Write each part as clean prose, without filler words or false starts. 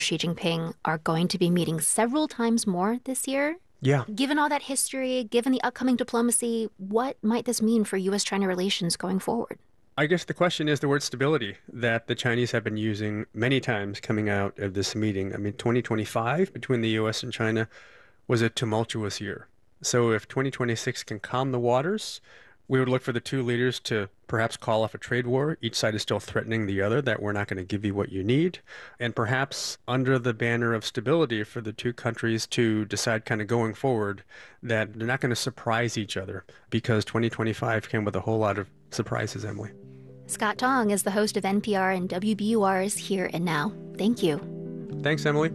Xi Jinping are going to be meeting several times more this year. Yeah, Given all that history, given the upcoming diplomacy, what might this mean for U.S.-China relations going forward? I guess the question is the word stability that the Chinese have been using many times coming out of this meeting. I mean, 2025 between the US and China was a tumultuous year. So if 2026 can calm the waters, we would look for the two leaders to perhaps call off a trade war. Each side is still threatening the other that we're not going to give you what you need. And perhaps under the banner of stability for the two countries to decide kind of going forward that they're not going to surprise each other because 2025 came with a whole lot of surprises, Emily. Scott Tong is the host of NPR and WBUR's Here and Now. Thank you. Thanks, Emily.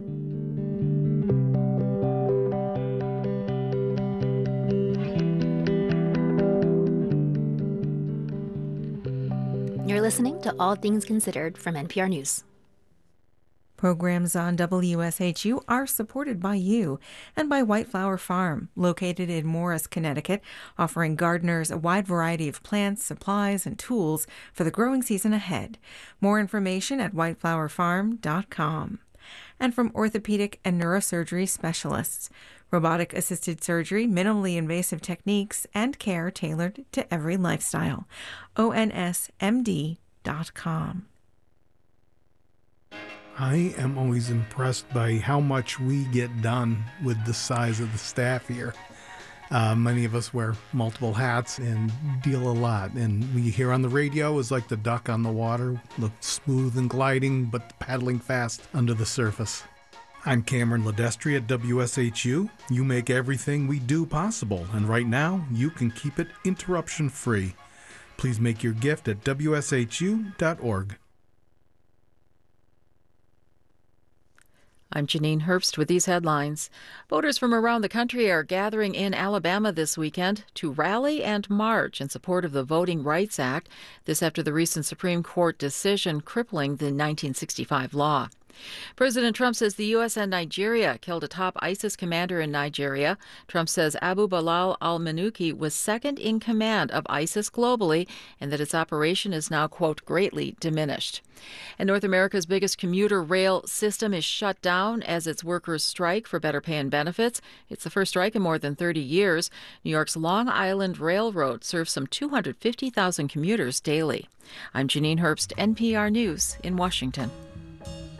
You're listening to All Things Considered from NPR News. Programs on WSHU are supported by you and by White Flower Farm, located in Morris, Connecticut, offering gardeners a wide variety of plants, supplies, and tools for the growing season ahead. More information at whiteflowerfarm.com. And from orthopedic and neurosurgery specialists, robotic-assisted surgery, minimally invasive techniques, and care tailored to every lifestyle. ONSMD.com. I am always impressed by how much we get done with the size of the staff here. Many of us wear multiple hats and deal a lot. And what you hear on the radio is like the duck on the water, look smooth and gliding, but paddling fast under the surface. I'm Cameron Ledestri at WSHU. You make everything we do possible, and right now, you can keep it interruption-free. Please make your gift at WSHU.org. I'm Janine Herbst with these headlines. Voters from around the country are gathering in Alabama this weekend to rally and march in support of the Voting Rights Act. This after the recent Supreme Court decision crippling the 1965 law. President Trump says the U.S. and Nigeria killed a top ISIS commander in Nigeria. Trump says Abu Bilal al-Manuki was second in command of ISIS globally and that its operation is now, quote, greatly diminished. And North America's biggest commuter rail system is shut down as its workers strike for better pay and benefits. It's the first strike in more than 30 years. New York's Long Island Railroad serves some 250,000 commuters daily. I'm Janine Herbst, NPR News in Washington.